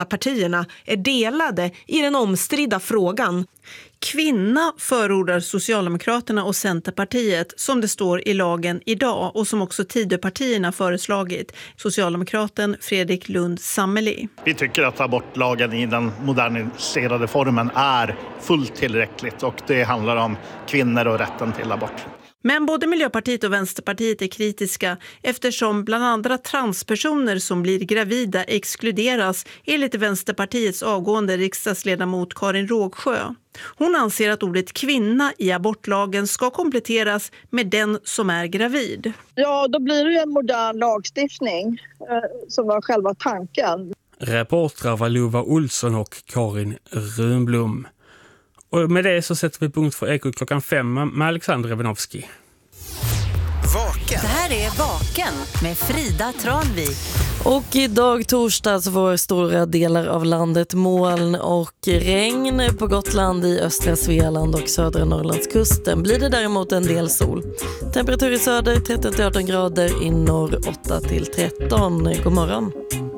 Partierna är delade i den omstridda frågan. Kvinna förordar Socialdemokraterna och Centerpartiet som det står i lagen idag och som också Tidöpartierna föreslagit. Socialdemokraten Fredrik Lundh Sammeli. Vi tycker att abortlagen i den moderniserade formen är fullt tillräckligt och det handlar om kvinnor och rätten till abort. Men både Miljöpartiet och Vänsterpartiet är kritiska eftersom bland andra transpersoner som blir gravida exkluderas enligt Vänsterpartiets avgående riksdagsledamot Karin Rågsjö. Hon anser att ordet kvinna i abortlagen ska kompletteras med den som är gravid. Ja, då blir det ju en modern lagstiftning som var själva tanken. Reportrar var Lova Olsson och Karin Runblom. Och med det så sätter vi punkt för Ekot 5 med Alexander Revinovski. Vaken. Det här är Vaken med Frida Tranvik. Och idag torsdag så får stora delar av landet moln och regn. På Gotland, i östra Svealand och södra Norrlandskusten blir det däremot en del sol. Temperatur i söder 13-18 grader, i norr 8-13. God morgon.